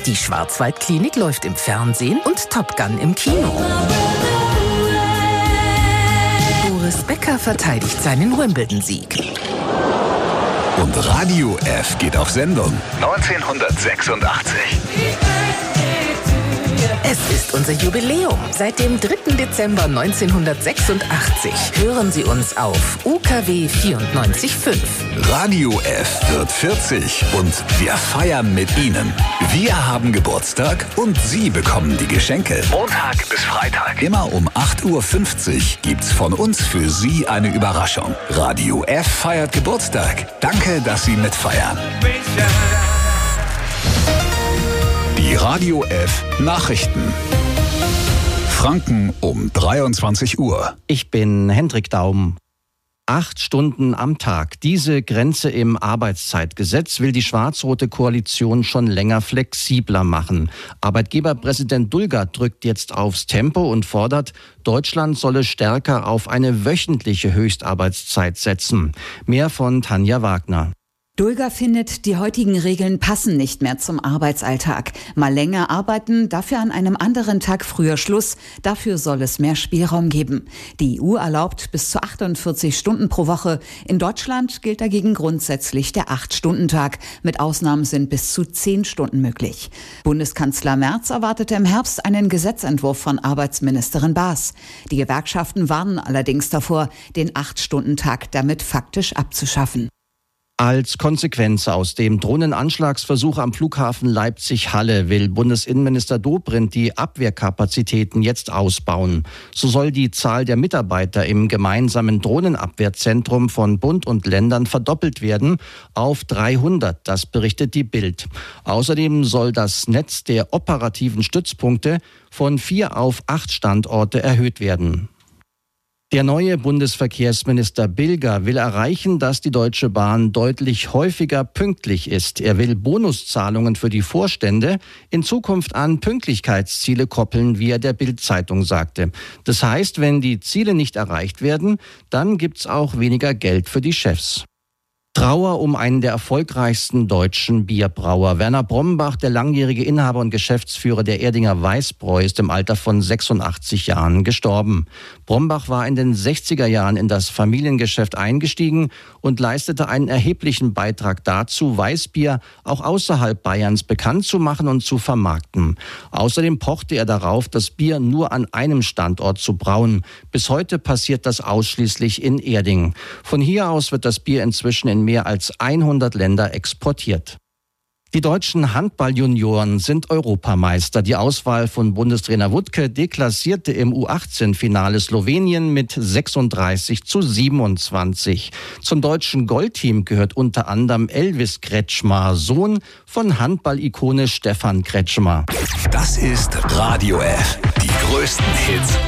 Die Schwarzwaldklinik läuft im Fernsehen und Top Gun im Kino. Boris Becker verteidigt seinen Wimbledon-Sieg. Und Radio F geht auf Sendung 1986. Es ist unser Jubiläum. Seit dem 3. Dezember 1986 hören Sie uns auf UKW 94.5. Radio F wird 40 und wir feiern mit Ihnen. Wir haben Geburtstag und Sie bekommen die Geschenke. Montag bis Freitag. Immer um 8.50 Uhr gibt's von uns für Sie eine Überraschung. Radio F feiert Geburtstag. Danke, dass Sie mitfeiern. Die Radio F Nachrichten. Franken um 23 Uhr. Ich bin Hendrik Daum. 8 Stunden am Tag. Diese Grenze im Arbeitszeitgesetz will die schwarz-rote Koalition schon länger flexibler machen. Arbeitgeberpräsident Dulger drückt jetzt aufs Tempo und fordert, Deutschland solle stärker auf eine wöchentliche Höchstarbeitszeit setzen. Mehr von Tanja Wagner. Dulger findet, die heutigen Regeln passen nicht mehr zum Arbeitsalltag. Mal länger arbeiten, dafür an einem anderen Tag früher Schluss. Dafür soll es mehr Spielraum geben. Die EU erlaubt bis zu 48 Stunden pro Woche. In Deutschland gilt dagegen grundsätzlich der 8-Stunden-Tag. Mit Ausnahmen sind bis zu 10 Stunden möglich. Bundeskanzler Merz erwartete im Herbst einen Gesetzentwurf von Arbeitsministerin Baas. Die Gewerkschaften warnen allerdings davor, den 8-Stunden-Tag damit faktisch abzuschaffen. Als Konsequenz aus dem Drohnenanschlagsversuch am Flughafen Leipzig-Halle will Bundesinnenminister Dobrindt die Abwehrkapazitäten jetzt ausbauen. So soll die Zahl der Mitarbeiter im gemeinsamen Drohnenabwehrzentrum von Bund und Ländern verdoppelt werden auf 300, das berichtet die Bild. Außerdem soll das Netz der operativen Stützpunkte von 4 auf 8 Standorte erhöht werden. Der neue Bundesverkehrsminister Bilger will erreichen, dass die Deutsche Bahn deutlich häufiger pünktlich ist. Er will Bonuszahlungen für die Vorstände in Zukunft an Pünktlichkeitsziele koppeln, wie er der Bild-Zeitung sagte. Das heißt, wenn die Ziele nicht erreicht werden, dann gibt's auch weniger Geld für die Chefs. Trauer um einen der erfolgreichsten deutschen Bierbrauer. Werner Brombach, der langjährige Inhaber und Geschäftsführer der Erdinger Weißbräu, ist im Alter von 86 Jahren gestorben. Brombach war in den 60er Jahren in das Familiengeschäft eingestiegen und leistete einen erheblichen Beitrag dazu, Weißbier auch außerhalb Bayerns bekannt zu machen und zu vermarkten. Außerdem pochte er darauf, das Bier nur an einem Standort zu brauen. Bis heute passiert das ausschließlich in Erding. Von hier aus wird das Bier inzwischen in mehr als 100 Länder exportiert. Die deutschen Handballjunioren sind Europameister. Die Auswahl von Bundestrainer Wuttke deklassierte im U18-Finale Slowenien mit 36:27. Zum deutschen Goldteam gehört unter anderem Elvis Kretschmar, Sohn von Handballikone Stefan Kretschmar. Das ist Radio F. Die größten Hits